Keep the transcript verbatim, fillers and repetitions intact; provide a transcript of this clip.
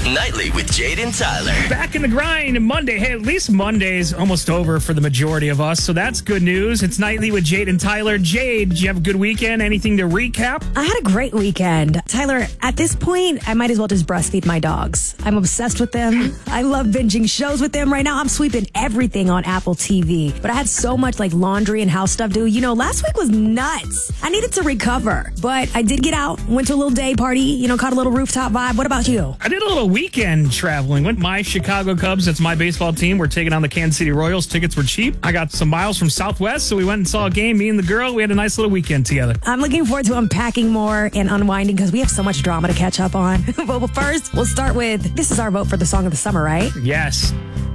Nightly with Jade and Tyler. Back in the grind Monday. Hey, at least Monday's almost over for the majority of us, so that's good news. It's Nightly with Jade and Tyler. Jade, did you have a good weekend? Anything to recap? I had a great weekend. Tyler, at this point, I might as well just breastfeed my dogs. I'm obsessed with them. I love binging shows with them. Right now, I'm sweeping everything on Apple T V. But I had so much like laundry and house stuff to do. You know, last week was nuts. I needed to recover. But I did get out, went to a little day party, you know, caught a little rooftop vibe. What about you? I did a little weekend traveling. Went my Chicago Cubs, that's my baseball team. We're taking on the Kansas City Royals. Tickets were cheap. I got some miles from Southwest, so we went and saw a game. Me and the girl, we had a nice little weekend together. I'm looking forward to unpacking more and unwinding because we have so much drama to catch up on. But first, we'll start with, this is our vote for the song of the summer, right? Yes.